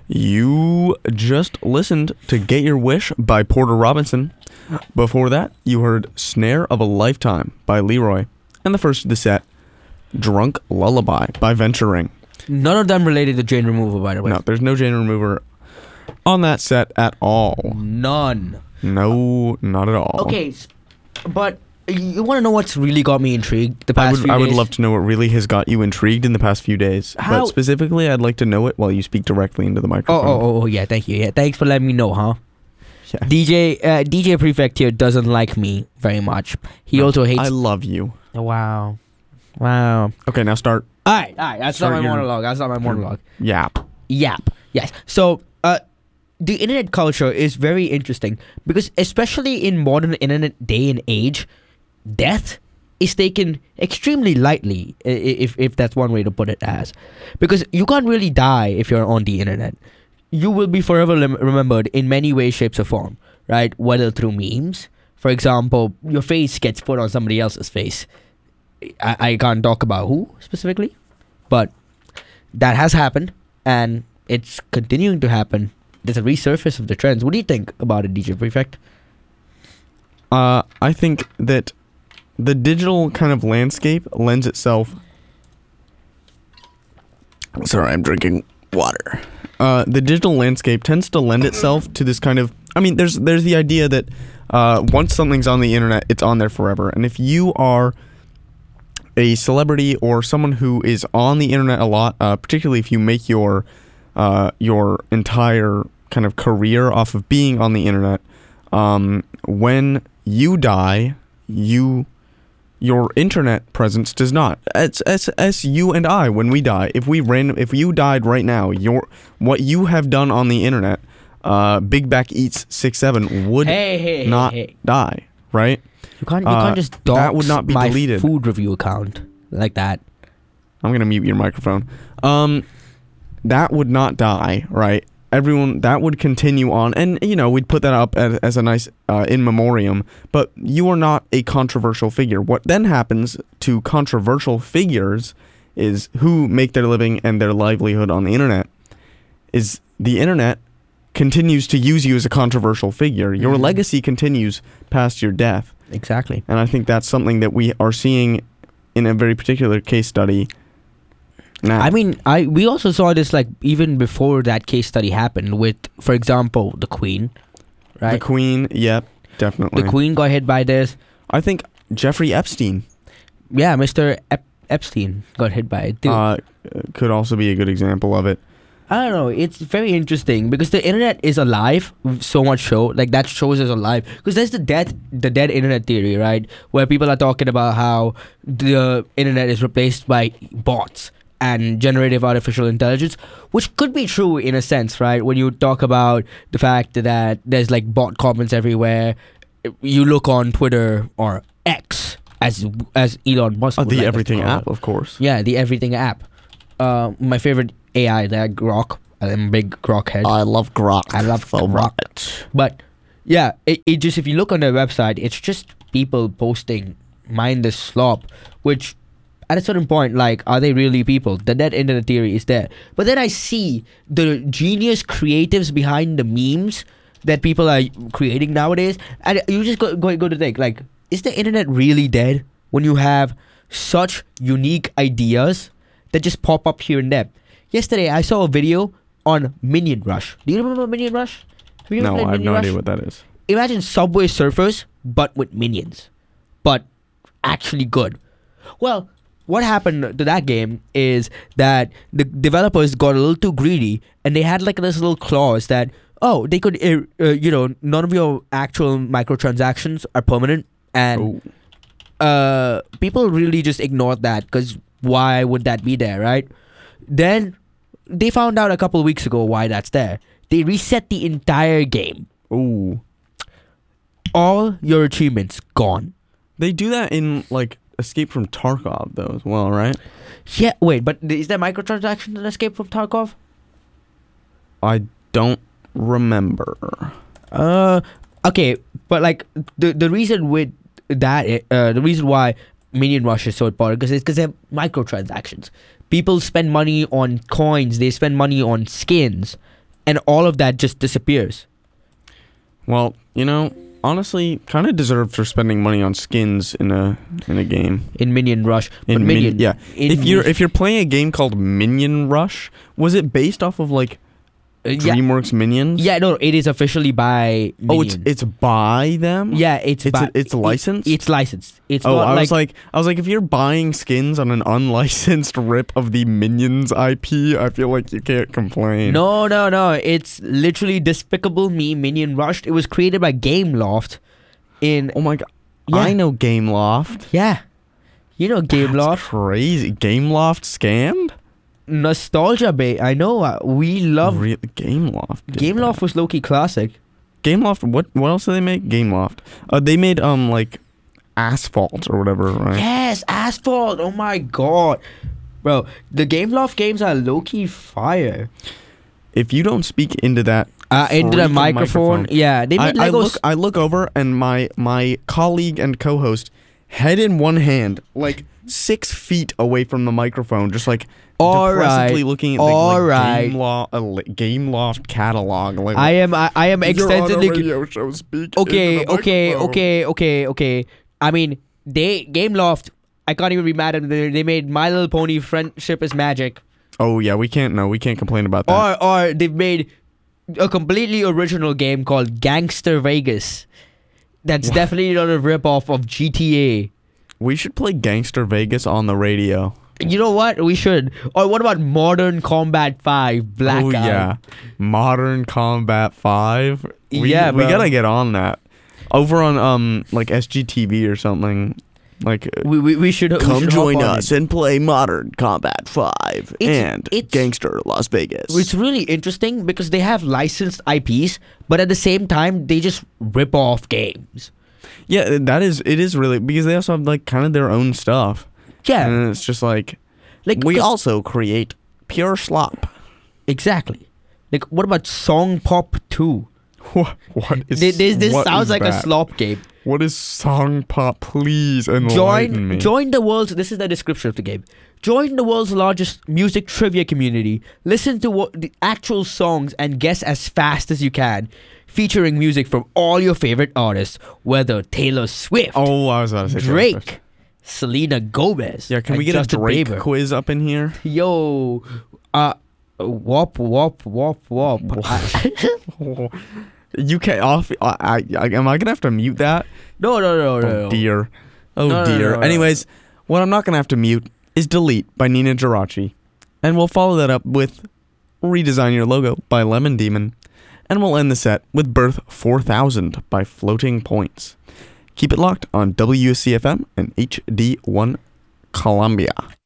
You just listened to Get Your Wish by Porter Robinson. Before that, you heard Snare of a Lifetime by Leroy. And the first of the set, Drunk Lullaby by Venturing. None of them related to Jane Remover, by the way. No, there's no Jane Remover on that set at all. None. No, not at all. Okay, but you want to know what's really got me intrigued the past few days? I would love to know what really has got you intrigued in the past few days. How? But specifically, I'd like to know it while you speak directly into the microphone. Oh, yeah, thank you. Yeah, thanks for letting me know, huh? Yeah. DJ Prefect here doesn't like me very much. He also hates... I love you. Wow. Okay, now start. All right. That's not my monologue. Yap. Yes. So, the internet culture is very interesting because especially in modern internet day and age, death is taken extremely lightly, if that's one way to put it as. Because you can't really die if you're on the internet. You will be forever remembered in many ways, shapes, or form, right? Whether through memes. For example, your face gets put on somebody else's face. I can't talk about who specifically, but that has happened, and it's continuing to happen. There's a resurface of the trends. What do you think about it, DJ Prefect? I think that the digital kind of landscape lends itself... Sorry, I'm drinking water. The digital landscape tends to lend itself to this kind of... I mean, there's the idea that once something's on the internet, it's on there forever. And if you are a celebrity or someone who is on the internet a lot, particularly if you make your entire kind of career off of being on the internet, when you die, your internet presence does not. It's as you and I, when we die, if you died right now, what you have done on the internet, Big Back Eats 67 would not die, right? You can't just dox that would not be my deleted. food review account like that. I'm gonna mute your microphone. That would not die, right? Everyone, that would continue on, and we'd put that up as a nice in memoriam. But you are not a controversial figure. What then happens to controversial figures is who make their living and their livelihood on the internet. Is the internet continues to use you as a controversial figure. Your legacy continues past your death. Exactly. And I think that's something that we are seeing in a very particular case study now. I mean, we also saw this like even before that case study happened with, for example, the Queen, right? The Queen, yep, definitely. The Queen got hit by this. I think Jeffrey Epstein. Yeah, Mr. Epstein got hit by it too. Could also be a good example of it. I don't know. It's very interesting because the internet is alive. So much so, like that shows is alive. Because there's the dead internet theory, right? Where people are talking about how the internet is replaced by bots and generative artificial intelligence, which could be true in a sense, right? When you talk about the fact that there's like bot comments everywhere, you look on Twitter or X as Elon Musk. The Everything app, of course. Yeah, the Everything app. My favorite AI, that Grok. I'm a big Grok head. I love Grok. I love so Grok. much. But yeah, it just, if you look on their website, it's just people posting mindless slop, which at a certain point, like, are they really people? The dead internet theory is there. But then I see the genius creatives behind the memes that people are creating nowadays, and you just go to think, like, is the internet really dead when you have such unique ideas that just pop up here and there? Yesterday, I saw a video on Minion Rush. Do you remember Minion Rush? No, I have no idea what that is. Imagine Subway Surfers, but with minions. But actually good. Well, what happened to that game is that the developers got a little too greedy, and they had like this little clause that, they could, none of your actual microtransactions are permanent, and people really just ignored that, because why would that be there, right? Then they found out a couple of weeks ago why that's there. They reset the entire game. Ooh. All your achievements gone. They do that in like Escape from Tarkov though as well, right? Yeah, wait, but is there microtransactions in Escape from Tarkov? I don't remember. Okay, but like the reason with that, the reason why Minion Rush is so important is because they're microtransactions. People spend money on coins, they spend money on skins, and all of that just disappears. Well, honestly, kind of deserved for spending money on skins in a game. In Minion Rush. But Yeah. in If you're playing a game called Minion Rush, was it based off of like yeah, DreamWorks Minions? yeah, no, it is officially by Oh, Minion. it's by them. Yeah, it's licensed. It's licensed. It's Oh, not I like was like, if you're buying skins on an unlicensed rip of the Minions IP, I feel like you can't complain. no. It's literally Despicable Me Minion Rush. It was created by Gameloft. Oh my god. Yeah. I know Gameloft. Yeah, you know That's Gameloft. crazy. Gameloft scammed? Nostalgia Bay. I know. We love Gameloft. did Gameloft that. was low-key classic. Gameloft. What else do they make? Gameloft. They made like Asphalt or whatever, right? Yes, Asphalt. Oh my god, bro. The Gameloft games are low-key fire. If you don't speak into that Into the freaking microphone. Yeah, they made Legos. I look over and my colleague and co-host, head in one hand, like 6 feet away from the microphone, just like depressively looking at Gameloft catalog. Like, I am extensively. You're on a radio show, speak Okay. into the microphone. I mean, Gameloft. I can't even be mad at them. They made My Little Pony: Friendship is Magic. Oh yeah, we can't complain about that. Or they've made a completely original game called Gangster Vegas. That's definitely not a ripoff of GTA. We should play Gangster Vegas on the radio. You know what? We should. Or what about Modern Combat 5 Blackout? Oh yeah, Modern Combat 5. We bro. gotta get on that. Over on like SGTV or something. Like We should come we should join hop on us it. and play Modern Combat 5 and Gangster Las Vegas. It's really interesting because they have licensed IPs, but at the same time they just rip off games. Yeah, it is really, because they also have like kind of their own stuff. Yeah, And it's just like like we 'cause- also create pure slop. exactly. Like what about Song Pop 2? What is This what sounds is like a that? slop game. What is Song Pop? Please enlighten me. Join the world's. This is the description of the game. Join the world's largest music trivia community. Listen to what the actual songs and guess as fast as you can, featuring music from all your favorite artists, whether Taylor Swift, Oh, I was about to say Taylor Swift. Drake, Selena Gomez. Yeah, can and we get Justin a Drake Bieber. quiz up in here? Yo, wop. You can't off. Am I gonna have to mute that? No. Oh dear. Oh No, dear. no. Anyways, what I'm not gonna have to mute is Delete by Nina Geraci, and we'll follow that up with Redesign Your Logo by Lemon Demon, and we'll end the set with Birth 4000 by Floating Points. Keep it locked on WCFM and HD1 Columbia.